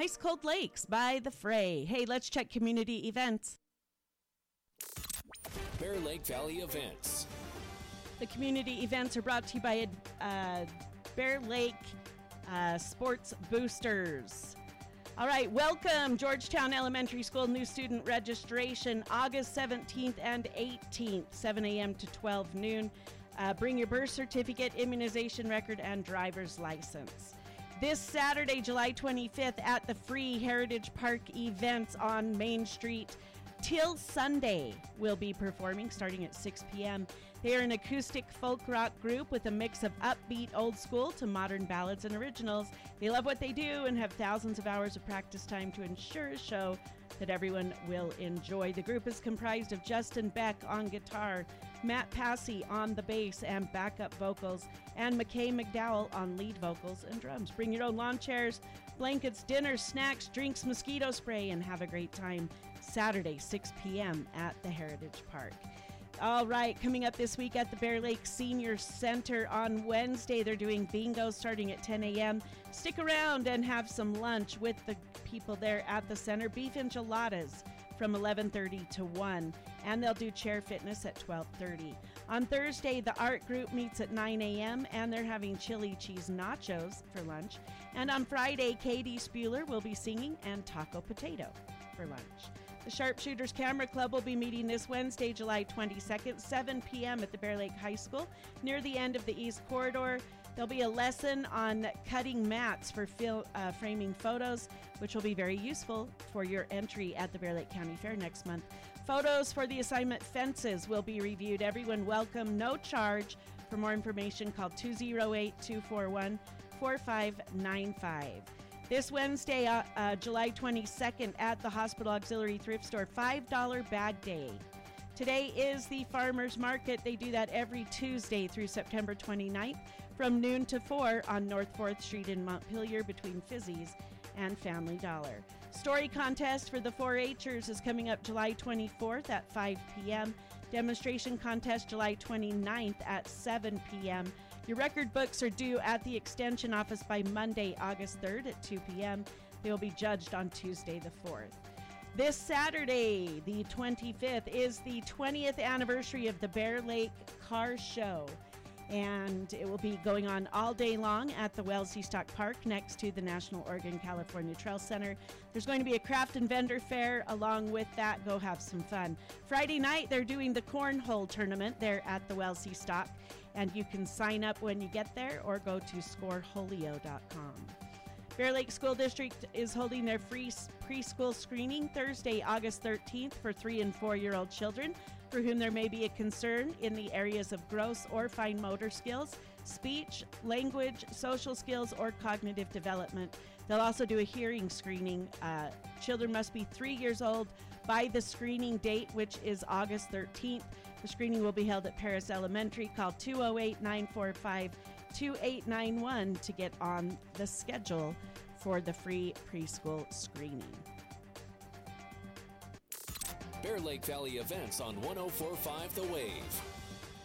Ice Cold Lakes by The Fray. Hey, let's check community events. Bear Lake Valley events. The community events are brought to you by Bear Lake Sports Boosters. All right, welcome Georgetown Elementary School new student registration August 17th and 18th, 7 a.m. to 12 noon. Bring your birth certificate, immunization record, and driver's license. This Saturday, July 25th, at the free Heritage Park events on Main Street, Till Sunday will be performing starting at 6 p.m. They are an acoustic folk rock group with a mix of upbeat old school to modern ballads and originals. They love what they do and have thousands of hours of practice time to ensure a show that everyone will enjoy. The group is comprised of Justin Beck on guitar, Matt Passy on the bass and backup vocals, and McKay McDowell on lead vocals and drums. Bring your own lawn chairs, blankets, dinner, snacks, drinks, mosquito spray, and have a great time. Saturday, 6 p.m. at the Heritage Park. All right, coming up this week at the Bear Lake Senior Center on Wednesday, they're doing bingo starting at 10 a.m. Stick around and have some lunch with the people there at the center. Beef enchiladas from 11:30 to 1, and they'll do chair fitness at 12:30. On Thursday, the art group meets at 9 a.m., and they're having chili cheese nachos for lunch. And on Friday, Katie Spuler will be singing and taco potato for lunch. The Sharpshooters Camera Club will be meeting this Wednesday, July 22nd, 7 p.m. at the Bear Lake High School near the end of the East Corridor. There'll be a lesson on cutting mats for framing photos, which will be very useful for your entry at the Bear Lake County Fair next month. Photos for the assignment fences will be reviewed. Everyone welcome, no charge. For more information, call 208-241-4595. This Wednesday, July 22nd, at the Hospital Auxiliary Thrift Store, $5 Bag Day. Today is the Farmers Market. They do that every Tuesday through September 29th from noon to 4 on North 4th Street in Montpelier between Fizzy's and Family Dollar. Story contest for the 4-H'ers is coming up July 24th at 5 p.m. Demonstration contest July 29th at 7 p.m. Your record books are due at the Extension office by Monday, August 3rd at 2 p.m. They will be judged on Tuesday the 4th. This Saturday, the 25th, is the 20th anniversary of the Bear Lake Car Show. And it will be going on all day long at the Wells Stock Park next to the National Oregon-California Trail Center. There's going to be a craft and vendor fair. Along with that, go have some fun. Friday night, they're doing the cornhole tournament there at the Wells Stock. And you can sign up when you get there or go to scoreholio.com. Bear Lake School District is holding their free preschool screening Thursday, August 13th for 3 and 4-year-old children for whom there may be a concern in the areas of gross or fine motor skills, speech, language, social skills, or cognitive development. They'll also do a hearing screening. Children must be 3 years old by the screening date, which is August 13th. The screening will be held at Paris Elementary. Call 208-945-2891 to get on the schedule for the free preschool screening. Bear Lake Valley events on 104.5 The Wave.